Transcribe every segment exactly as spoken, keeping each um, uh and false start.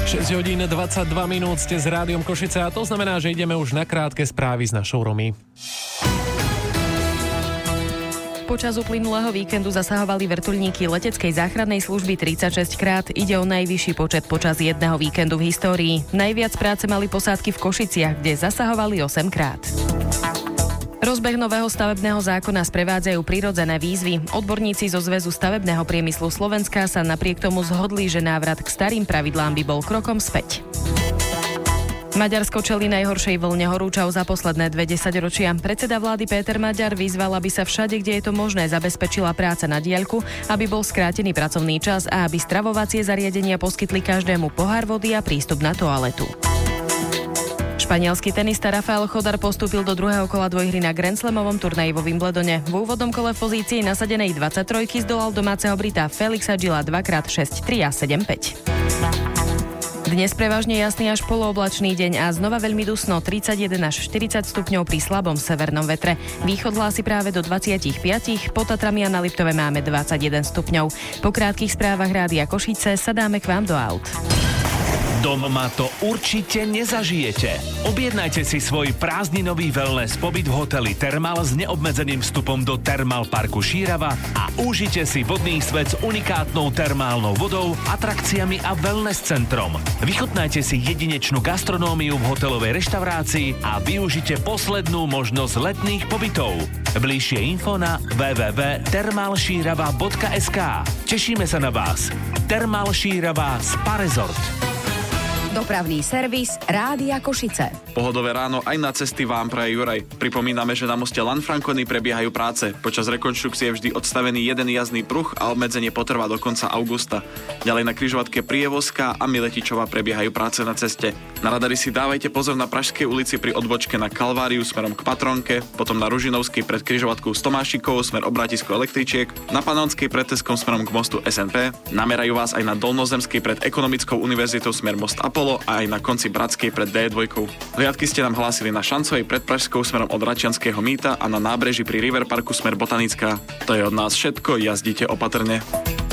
šesť hodín dvadsaťdva minút ste s Rádiom Košice a to znamená, že ideme už na krátke správy s našou Romy. Počas uplynulého víkendu zasahovali vrtuľníky leteckej záchrannej služby tridsaťšesť krát. Ide o najvyšší počet počas jedného víkendu v histórii. Najviac práce mali posádky v Košiciach, kde zasahovali osem krát. Rozbeh nového stavebného zákona sprevádzajú prirodzené výzvy. Odborníci zo Zväzu stavebného priemyslu Slovenska sa napriek tomu zhodli, že návrat k starým pravidlám by bol krokom späť. Maďarsko čelí najhoršej vlne horúčav za posledné dve desaťročia. Predseda vlády Péter Maďar vyzval, aby sa všade, kde je to možné, zabezpečila práca na diaľku, aby bol skrátený pracovný čas a aby stravovacie zariadenia poskytli každému pohár vody a prístup na toaletu. Španielský tenista Rafael Chodar postúpil do druhého kola dvojhry na Grand Slamovom turnaji vo Wimbledone. V úvodnom kole v pozícii nasadenej dvadsaťtrojky zdolal domáceho Brita Felixa Gilla dvakrát šesť tri a sedem päť. Dnes prevažne jasný až polooblačný deň a znova veľmi dusno, tridsaťjeden až štyridsať stupňov pri slabom severnom vetre. Východ hlási práve do dvadsaťpäť, pod Tatrami a na Liptove máme dvadsaťjeden stupňov. Po krátkych správach Rádia Košice sa dáme k vám do aut. Doma to určite nezažijete. Objednajte si svoj prázdninový wellness pobyt v hoteli Thermal s neobmedzeným vstupom do Thermal parku Šírava a užite si vodný svet s unikátnou termálnou vodou, atrakciami a wellness centrom. Vychutnajte si jedinečnú gastronómiu v hotelovej reštaurácii a využite poslednú možnosť letných pobytov. Bližšie info na w w w bodka thermal šírava bodka es ká. Tešíme sa na vás. Thermal Šírava Spa Resort. Dopravný servis Rádia Košice. Pohodové ráno aj na cesty vám praje Juraj. Pripomíname, že na moste Lanfranconi prebiehajú práce. Počas rekonštrukcie je vždy odstavený jeden jazdný pruh a obmedzenie potrvá do konca augusta. Ďalej na križovatke Prievozka a Miletičova prebiehajú práce na ceste. Na radari si dávajte pozor na Pražskej ulici pri odbočke na Kalváriu smerom k Patronke, potom na Ružinovskej pred križovatkou s Tomášikovou smer obrátisko električiek, na Panonskej pred Teskom smerom k mostu es en pé. Namerajú vás aj na Dolnozemskej pred Ekonomickou univerzitou smer most Apollo a aj na konci Bratskej pred dé dva. Hliadky ste nám hlásili na Šancovej pred Pražskou smerom od Račianskeho mýta a na nábreží pri River Parku smer Botanická. To je od nás všetko, jazdite opatrne.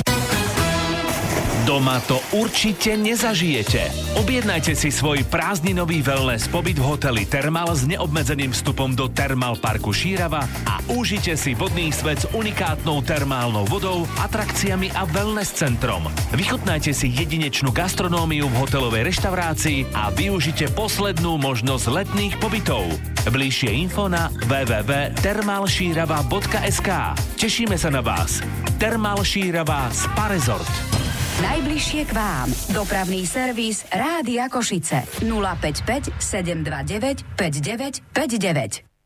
Doma to určite nezažijete. Objednajte si svoj prázdninový wellness pobyt v hoteli Thermal s neobmedzeným vstupom do Thermal parku Šírava a užite si vodný svet s unikátnou termálnou vodou, atrakciami a wellness centrom. Vychutnajte si jedinečnú gastronómiu v hotelovej reštaurácii a využite poslednú možnosť letných pobytov. Bližšie info na w w w bodka thermal šírava bodka es ká. Tešíme sa na vás. Thermal Šírava Spa Resort. Najbližšie k vám. Dopravný servis Rádia Košice. nula päť päť sedem dva deväť päť deväť päť deväť.